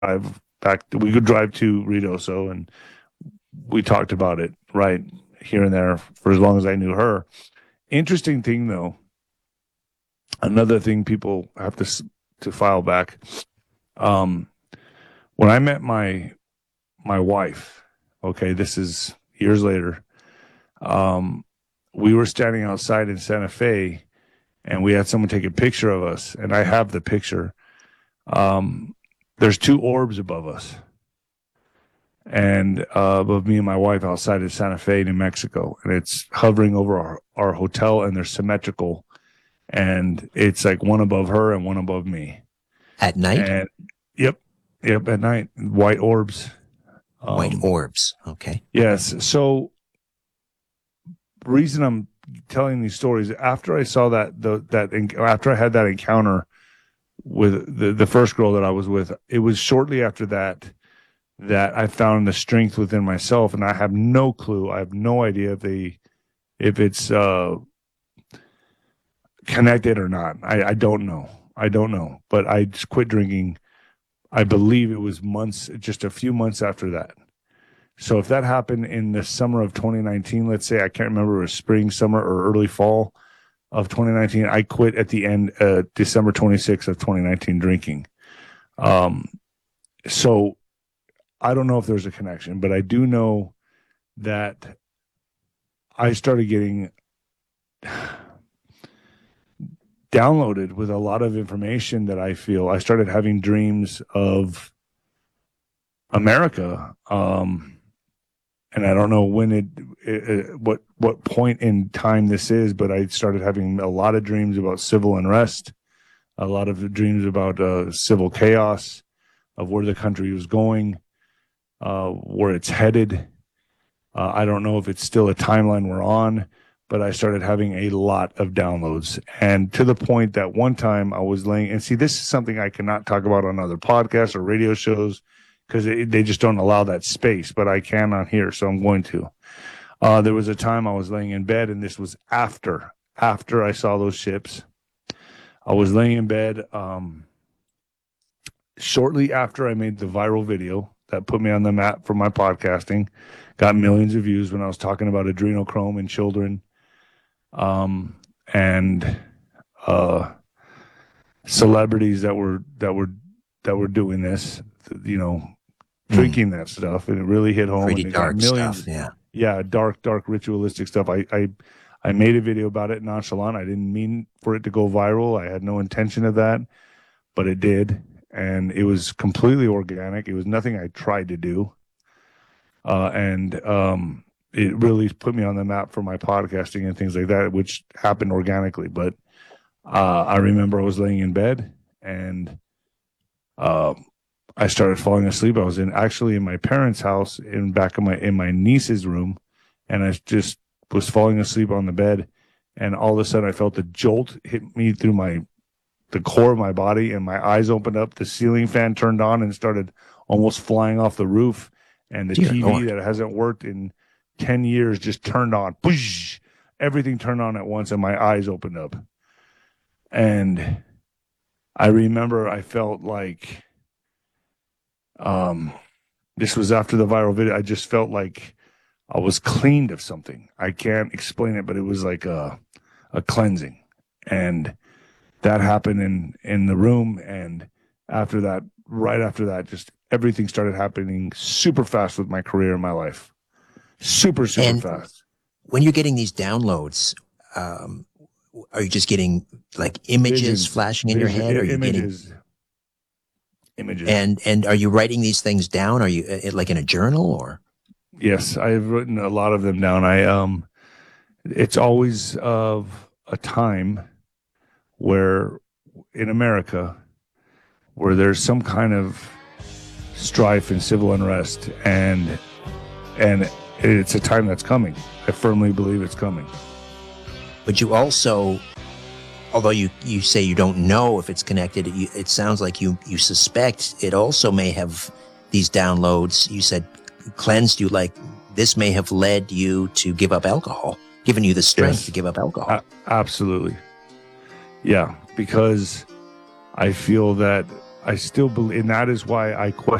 we could drive to Ruidoso, and we talked about it right here and there for as long as I knew her. Interesting thing, though, another thing people have to file back. When I met my wife, okay, this is years later. We were standing outside in Santa Fe, and we had someone take a picture of us, and I have the picture. There's two orbs above us, and above me and my wife outside of Santa Fe, New Mexico, and it's hovering over our hotel, and they're symmetrical, and it's like one above her and one above me. At night? And yep, at night, white orbs. White orbs, okay. Yes, so reason I'm telling these stories, after I saw after I had that encounter with the first girl that I was with, it was shortly after that I found the strength within myself, and I have no clue. I have no idea if it's connected or not. I don't know. But I just quit drinking. I believe it was just a few months after that. So if that happened in the summer of 2019, let's say, I can't remember, it was spring, summer, or early fall of 2019, I quit at the end, December 26th of 2019, drinking. So I don't know if there's a connection, but I do know that I started getting downloaded with a lot of information that I started having dreams of America. And I don't know when what point in time this is, but I started having a lot of dreams about civil unrest, a lot of dreams about civil chaos, of where the country was going, where it's headed. I don't know if it's still a timeline we're on, but I started having a lot of downloads. And to the point that one time I was and see, this is something I cannot talk about on other podcasts or radio shows, because they just don't allow that space, but I can on here, so I'm going to. There was a time I was laying in bed, and this was after I saw those ships. I was laying in bed shortly after I made the viral video that put me on the map for my podcasting, got millions of views when I was talking about adrenochrome in children, and celebrities that were doing this, drinking that stuff, and it really hit home. Pretty dark stuff, yeah, dark ritualistic stuff. I made a video about it nonchalant. I didn't mean for it to go viral. I had no intention of that, but it did, and it was completely organic. It was nothing I tried to do, and it really put me on the map for my podcasting and things like that, which happened organically. But I remember I was laying in bed, and I started falling asleep. I was actually in my parents' house in my niece's room, and I just was falling asleep on the bed, and all of a sudden I felt a jolt hit me through the core of my body, and my eyes opened up. The ceiling fan turned on and started almost flying off the roof, and the TV that hasn't worked in 10 years just turned on. Boosh! Everything turned on at once, and my eyes opened up. And I remember I felt like, this was after the viral video. I just felt like I was cleaned of something. I can't explain it, but it was like a cleansing. And that happened in the room. And right after that, just everything started happening super fast with my career and my life. Super fast. When you're getting these downloads, are you just getting like images flashing in your head? Or are you images? And are you writing these things down? Are you like in a journal or? Yes, I've written a lot of them down. It's always of a time where in America where there's some kind of strife and civil unrest, and it's a time that's coming. I firmly believe it's coming. But you also, although you say you don't know if it's connected, it sounds like you suspect it also may have these downloads. You said cleansed you, like this may have led you to give up alcohol, given you the strength to give up alcohol. Absolutely. Yeah, because I feel that I still believe, and that is why I question